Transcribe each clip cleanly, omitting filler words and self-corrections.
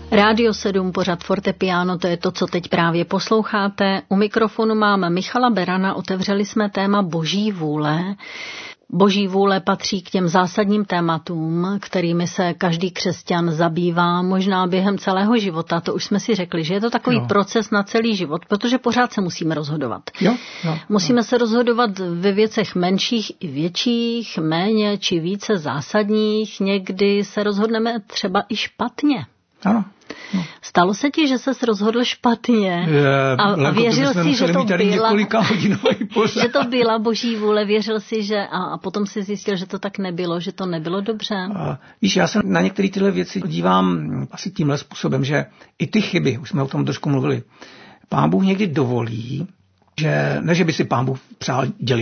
Rádio 7, pořad Fortepiano, to je to, co teď právě posloucháte. U mikrofonu máme Michala Berana, otevřeli jsme téma Boží vůle. Boží vůle patří k těm zásadním tématům, kterými se každý křesťan zabývá, možná během celého života. To už jsme si řekli, že je to takový proces na celý život, protože pořád se musíme rozhodovat. Musíme se rozhodovat ve věcech menších i větších, méně či více zásadních. Někdy se rozhodneme třeba i špatně. Ano. No. Stalo se ti, že ses rozhodl špatně a věřil si, že to byla Boží vůle, věřil si, že a potom si zjistil, že to tak nebylo, že to nebylo dobře? Víš, já se na některé tyhle věci dívám asi tímhle způsobem, že i ty chyby, už jsme o tom trošku mluvili, Pán Bůh někdy dovolí, že ne, že by si Pán Bůh přál dělej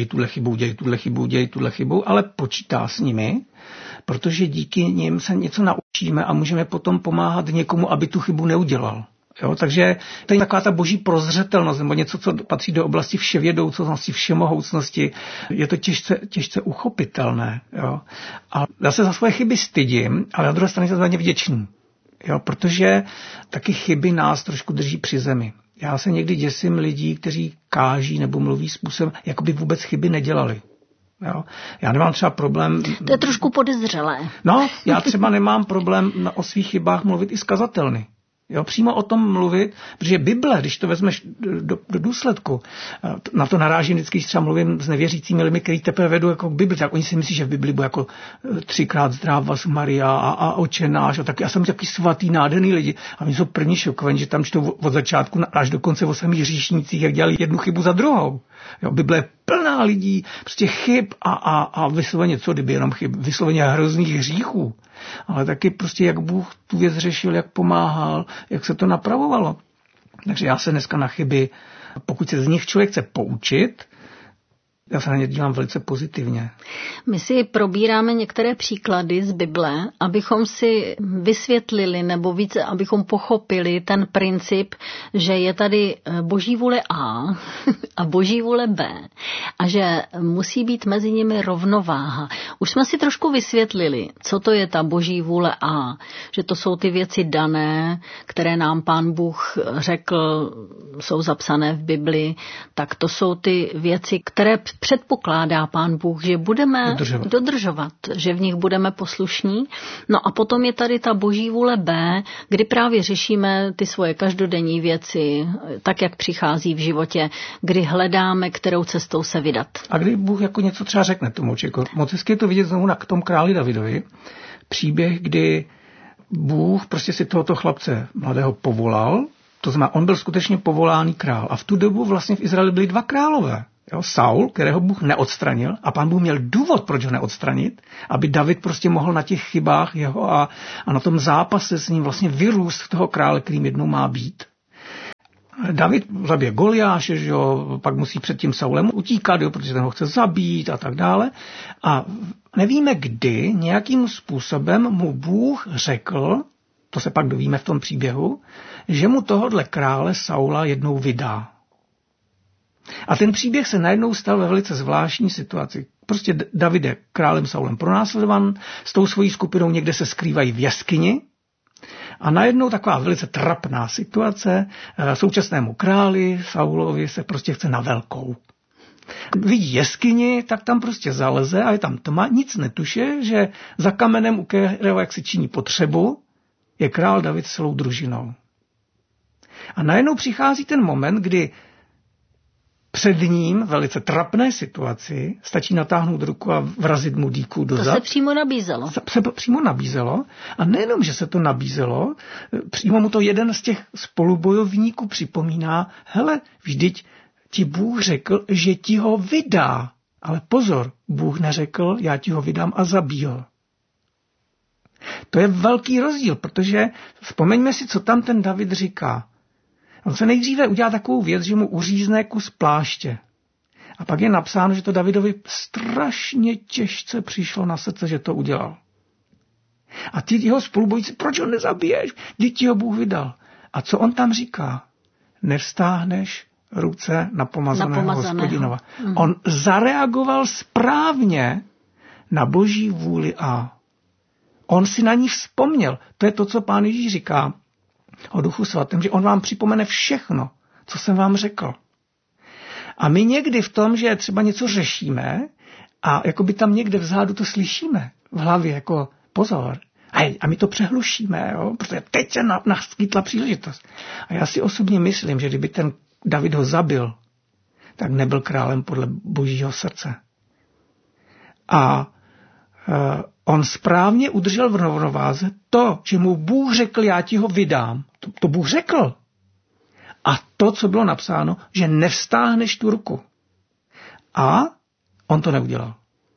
tuhle chybu, ale počítá s nimi, protože díky nim se něco naučíme a můžeme potom pomáhat někomu, aby tu chybu neudělal. Jo, takže to je taková ta boží prozřetelnost, nebo něco, co patří do oblasti vševědoucnosti, všemohoucnosti. Je to těžce uchopitelné. Jo. A já se za svoje chyby stydím, ale na druhé straně jsem za ně vděčný. Jo, protože taky chyby nás trošku drží při zemi. Já se někdy děsím lidí, kteří káží nebo mluví způsobem, jako by vůbec chyby nedělali. Jo. Já nemám třeba problém... To je trošku podezřelé. No, já třeba nemám problém o svých chybách mluvit i s kazatelny. Jo, přímo o tom mluvit, protože Bible, když to vezmeš do důsledku, na to narážím vždycky, když třeba mluvím s nevěřícími lidmi, kteří teprve vedou jako k Bibli, tak oni si myslí, že v Bibli bude jako 3krát zdráv Maria a Otče náš, a tak já jsem takový svatý, nádherný lidi a oni jsou první šokovaní, že tam čtou od začátku až do konce o samých hříšnících, jak dělali jednu chybu za druhou. Jo, Bible je plná lidí, prostě chyb a vysloveně co, kdyby jenom chyb, vysloveně hrozných hříchů. Ale taky prostě, jak Bůh tu věc řešil, jak pomáhal, jak se to napravovalo. Takže já se dneska na chyby, pokud se z nich člověk chce poučit, já se na ně dívám velice pozitivně. My si probíráme některé příklady z Bible, abychom si vysvětlili nebo více, abychom pochopili ten princip, že je tady Boží vůle A a Boží vůle B a že musí být mezi nimi rovnováha. Už jsme si trošku vysvětlili, co to je ta Boží vůle A, že to jsou ty věci dané, které nám Pán Bůh řekl, jsou zapsané v Bibli, tak to jsou ty věci, které předpokládá Pán Bůh, že budeme dodržovat, že v nich budeme poslušní. No a potom je tady ta Boží vůle B, kdy právě řešíme ty svoje každodenní věci, tak, jak přichází v životě, kdy hledáme, kterou cestou se vydat. A kdy Bůh jako něco třeba řekne tomu člověku. Moc hezky je to vidět znovu k tomu králi Davidovi. Příběh, kdy Bůh prostě si tohoto chlapce mladého povolal, to znamená, on byl skutečně povoláný král. A v tu dobu vlastně v Izraeli byli dva králové. Jo, Saul, kterého Bůh neodstranil, a Pán Bůh měl důvod, proč ho neodstranit, aby David prostě mohl na těch chybách jeho a na tom zápase s ním vlastně vyrůst v toho krále, kterým jednou má být. David zabije Goliáše, že jo, pak musí před tím Saulem utíkat, jo, protože ten ho chce zabít a tak dále. A nevíme kdy, nějakým způsobem mu Bůh řekl, to se pak dovíme v tom příběhu, že mu tohodle krále Saula jednou vydá. A ten příběh se najednou stal ve velice zvláštní situaci. Prostě David je králem Saulem pronásledovan, s tou svojí skupinou někde se skrývají v jeskyni a najednou taková velice trapná situace, současnému králi Saulovi se prostě chce na velkou. Vidí jeskyni, tak tam prostě zaleze a je tam tma, nic netuše, že za kamenem, u kterého jak si činí potřebu, je král David s celou družinou. A najednou přichází ten moment, kdy před ním velice trapné situaci stačí natáhnout ruku a vrazit mu dýku do zad. To se přímo nabízelo. Se přímo nabízelo. A nejenom, že se to nabízelo, přímo mu to jeden z těch spolubojovníků připomíná, hele, vždyť ti Bůh řekl, že ti ho vydá. Ale pozor, Bůh neřekl, já ti ho vydám a zabiju. To je velký rozdíl, protože vzpomeňme si, co tam ten David říká. On se nejdříve udělá takovou věc, že mu uřízne kus pláště. A pak je napsáno, že to Davidovi strašně těžce přišlo na srdce, že to udělal. A ty jeho spolubojníci, proč ho nezabiješ? Vždyť ti ho Bůh vydal. A co on tam říká? Nevstáhneš ruce na pomazaného Hospodinova. On zareagoval správně na Boží vůli a on si na ní vzpomněl. To je to, co Pán Ježíš říká. o Duchu Svatém, že on vám připomene všechno, co jsem vám řekl. A my někdy v tom, že třeba něco řešíme a jakoby tam někde vzadu to slyšíme v hlavě, jako pozor, a my to přehlušíme, jo? Protože teď se naskytla příležitost. A já si osobně myslím, že kdyby ten David ho zabil, tak nebyl králem podle Božího srdce. A on správně udržel v rovnováze to, že mu Bůh řekl, já ti ho vydám. To Bůh řekl. A to, co bylo napsáno, že nevstáhneš tu ruku. A on to neudělal.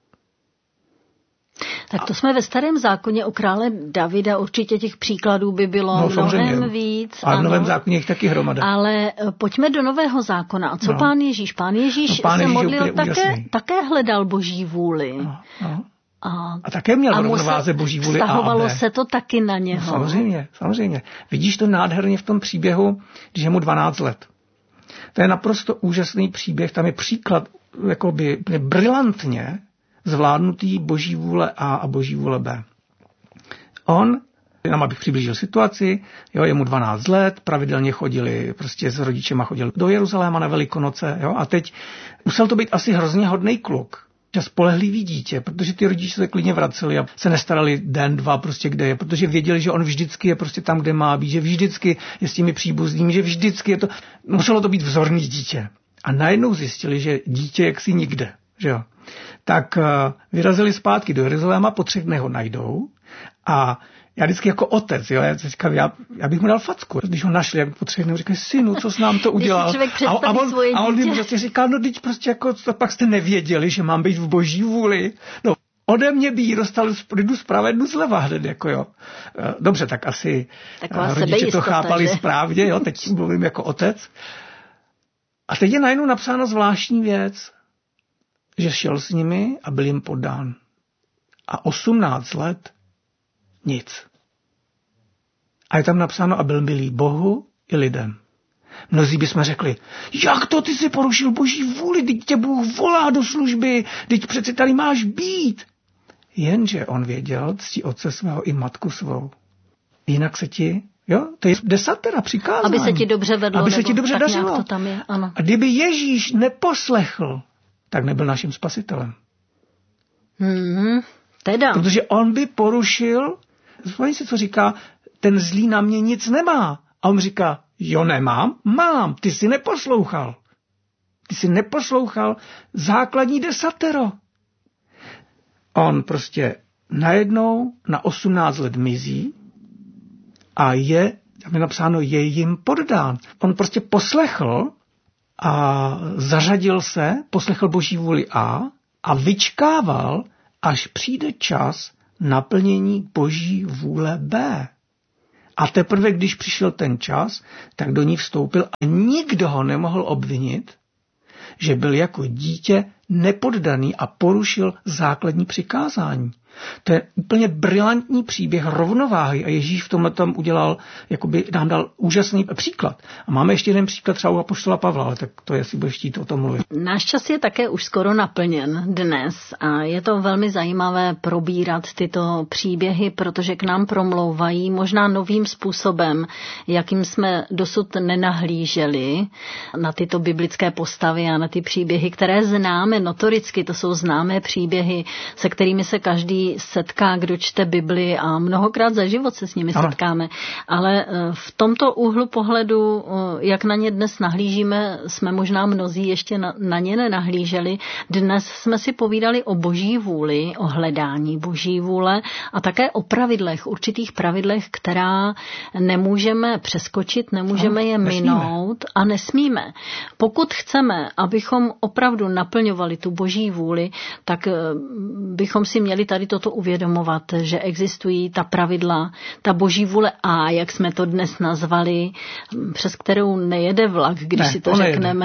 Tak to jsme ve Starém zákoně u krále Davida, určitě těch příkladů by bylo mnohem víc. A v Novém zákoně jich taky hromada. Ale pojďme do Nového zákona. A co Pán Ježíš? Pán Ježíš se modlil také hledal Boží vůli. A také měl v rovnováze Boží vůli. Vztahovalo se to taky na něho. No, samozřejmě. Vidíš to nádherně v tom příběhu, když je mu 12 let. To je naprosto úžasný příběh. Tam je příklad jakoby brilantně zvládnutý Boží vůle A a Boží vůle B. On, jenom abych přiblížil situaci, je mu 12 let, pravidelně chodili, prostě s rodičema chodili do Jeruzaléma na Velikonoce, a teď musel to být asi hrozně hodnej kluk, že spolehlivý dítě, protože ty rodiče se klidně vraceli a se nestarali den, dva prostě kde je, protože věděli, že on vždycky je prostě tam, kde má být, že vždycky je s těmi příbuznými, že vždycky je to, muselo to být vzorný dítě. A najednou zjistili, že dítě jaksi nikde, že jo. Tak vyrazili zpátky do Jeruzaléma, po 3 dnech ho najdou a já vždycky jako otec, já bych mu dal facku, když ho našli, jak po 3 dnech říkali, synu, co jsi nám to udělal? A on mi prostě říkal, no teď prostě jako, pak jste nevěděli, že mám být v Boží vůli. No, ode mě by jí dostal jednu zprava, jednu zleva hned, jako jo. Dobře, tak asi rodiče to chápali správně, jo, teď mluvím jako otec. A teď je najednou napsána zvláštní věc, že šel s nimi a byl jim poddán. A 18 let nic. A je tam napsáno a byl milý Bohu i lidem. Mnozí bychom řekli, jak to ty si porušil Boží vůli, teď tě Bůh volá do služby, teď přeci tady máš být. Jenže on věděl, ctí otce svého i matku svou. Jinak se ti, to je 10 přikázání. Aby se ti dobře vedlo, aby se ti dobře dařilo. To tam je, ano. A kdyby Ježíš neposlechl, tak nebyl naším spasitelem. Teda. Protože on by porušil, vzpomeň si, co říká, ten zlý na mě nic nemá. A on říká, jo, nemám, mám, ty jsi neposlouchal. Ty jsi neposlouchal základní 10. On prostě najednou na 18 let mizí a tam je napsáno, je jim poddán. On prostě poslechl a zařadil se, poslechl Boží vůli a vyčkával, až přijde čas naplnění Boží vůle B. A teprve, když přišel ten čas, tak do ní vstoupil a nikdo ho nemohl obvinit, že byl jako dítě nepoddaný a porušil základní přikázání. To je úplně brilantní příběh rovnováhy a Ježíš v tomhle tam udělal, jakoby nám dal úžasný příklad. A máme ještě jeden příklad třeba u apoštola Pavla, ale tak to jestli budeš chtít o tom mluvit. Náš čas je také už skoro naplněn dnes a je to velmi zajímavé probírat tyto příběhy, protože k nám promlouvají možná novým způsobem, jakým jsme dosud nenahlíželi na tyto biblické postavy a na ty příběhy, které známe notoricky, to jsou známé příběhy, se kterými se každý setká, kdo čte Bibli a mnohokrát za život se s nimi setkáme. Ale v tomto úhlu pohledu, jak na ně dnes nahlížíme, jsme možná mnozí ještě na ně nenahlíželi. Dnes jsme si povídali o Boží vůli, o hledání Boží vůle a také o pravidlech, určitých pravidlech, která nemůžeme přeskočit, nemůžeme je minout a nesmíme. Pokud chceme, abychom opravdu naplňovali tu Boží vůli, tak bychom si měli tady toto uvědomovat, že existují ta pravidla, ta Boží vůle A, jak jsme to dnes nazvali, přes kterou nejede vlak, když si to řekneme.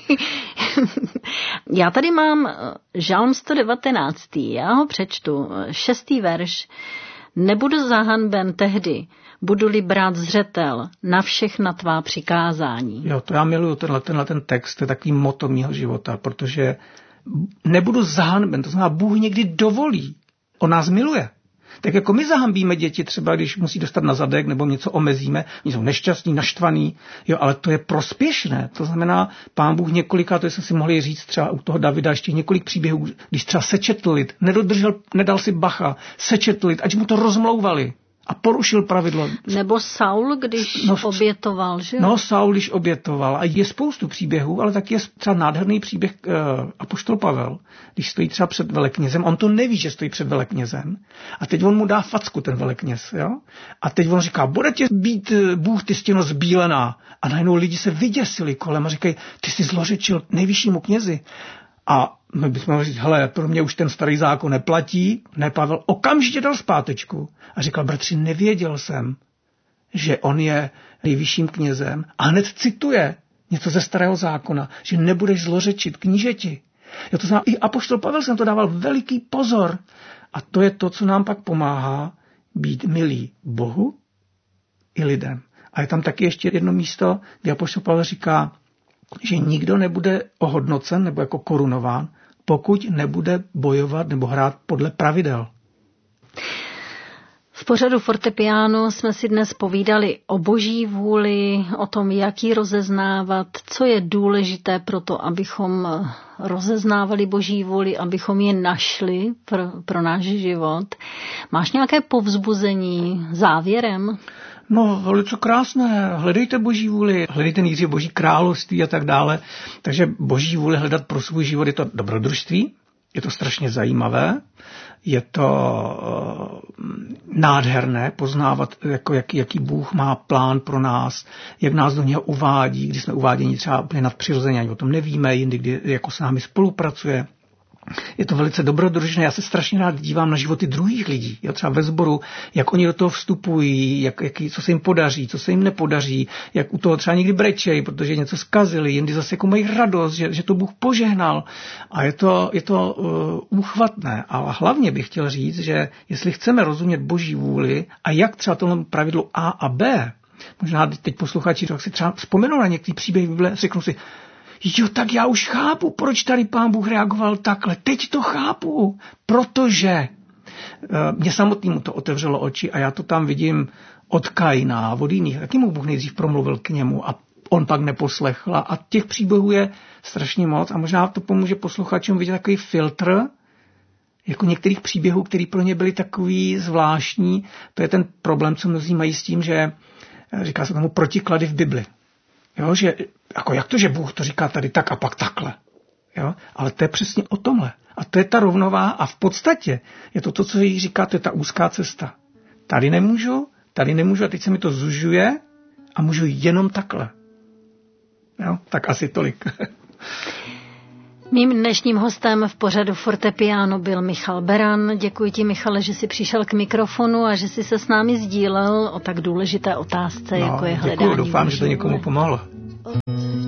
Já tady mám Žalm 119. Já ho přečtu. 6. verš. Nebudu zahanben tehdy, budu-li brát zřetel na všechna tvá přikázání. Jo, to já miluju tenhle ten text, to je takový motto mýho života, protože nebudu zahanben, to znamená, Bůh někdy dovolí. On nás miluje. Tak jako my zahambíme děti třeba, když musí dostat na zadek nebo něco omezíme, oni jsou nešťastní, naštvaní, jo, ale to je prospěšné. To znamená, Pán Bůh několikrát, to jsme si mohli říct třeba u toho Davida ještě několik příběhů, když třeba sečetl lid, nedal si bacha, sečetl lid, ať mu to rozmlouvali. A porušil pravidlo. Nebo Saul, když obětoval, že? No, Saul, když obětoval. A je spoustu příběhů, ale taky je třeba nádherný příběh apoštol Pavel, když stojí třeba před veleknězem. On to neví, že stojí před veleknězem. A teď on mu dá facku, ten velekněz. Jo? A teď on říká, bude tě být Bůh, ty stěno zbílená. A najednou lidi se vyděsili kolem a říkají, ty jsi zlořečil nejvyššímu knězi. A my bychom mohli říct, hele, pro mě už ten starý zákon neplatí. Ne, Pavel okamžitě dal zpátečku a říkal, bratři, nevěděl jsem, že on je nejvyšším knězem. A hned cituje něco ze starého zákona, že nebudeš zlořečit knížeti. Jo, to znamená, i apoštol Pavel jsem to dával veliký pozor. A to je to, co nám pak pomáhá být milí Bohu i lidem. A je tam taky ještě jedno místo, kde apoštol Pavel říká, že nikdo nebude ohodnocen nebo jako korunován, pokud nebude bojovat nebo hrát podle pravidel. V pořadu Fortepiano jsme si dnes povídali o boží vůli, o tom, jak ji rozeznávat, co je důležité pro to, abychom rozeznávali boží vůli, abychom ji našli pro náš život. Máš nějaké povzbuzení závěrem? No, velice krásné. Hledejte boží vůli, hledejte nejdřív boží království a tak dále. Takže boží vůli hledat pro svůj život je to dobrodružství, je to strašně zajímavé, je to nádherné poznávat, jako jaký Bůh má plán pro nás, jak nás do něho uvádí, když jsme uváděni třeba úplně nadpřirozeně, ani o tom nevíme, jindy, kdy jako s námi spolupracuje. Je to velice dobrodružné, já se strašně rád dívám na životy druhých lidí, jo, třeba ve sboru, jak oni do toho vstupují, co se jim podaří, co se jim nepodaří, jak u toho třeba někdy brečejí, protože něco zkazili, jindy zase jako mají radost, že to Bůh požehnal. A je to úchvatné. A hlavně bych chtěl říct, že jestli chceme rozumět boží vůli a jak třeba tohle pravidlo A a B, možná teď posluchači tak si třeba vzpomenou na některý příběh Bible, řeknou si, jo, tak já už chápu, proč tady Pán Bůh reagoval takhle. Teď to chápu, protože mě samotnému to otevřelo oči a já to tam vidím od Kaina, od jiných. Taky mu Bůh nejdřív promluvil k němu a on pak neposlechl. A těch příběhů je strašně moc a možná to pomůže posluchačům vidět takový filtr, jako některých příběhů, který pro ně byly takový zvláštní. To je ten problém, co mnozí mají s tím, že říká se tomu protiklady v Bibli. Jo, že jako jak to, že Bůh to říká tady tak a pak takhle. Jo? Ale to je přesně o tomhle. A to je ta rovnováha a v podstatě je to, co jí říká, to je ta úzká cesta. Tady nemůžu a teď se mi to zužuje a můžu jenom takhle. Jo? Tak asi tolik. Mým dnešním hostem v pořadu Fortepiano byl Michal Beran. Děkuji ti, Michale, že jsi přišel k mikrofonu a že jsi se s námi sdílel o tak důležité otázce, jako je hledání. Děkuji, doufám, že to někomu pomohlo.